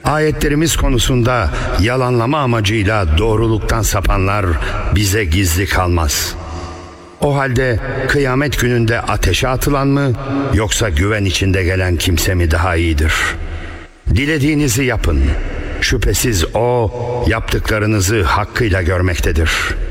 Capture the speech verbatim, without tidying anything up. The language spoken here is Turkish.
Ayetlerimiz konusunda yalanlama amacıyla doğruluktan sapanlar bize gizli kalmaz. O halde kıyamet gününde ateşe atılan mı yoksa güven içinde gelen kimse mi daha iyidir? Dilediğinizi yapın. Şüphesiz O yaptıklarınızı hakkıyla görmektedir.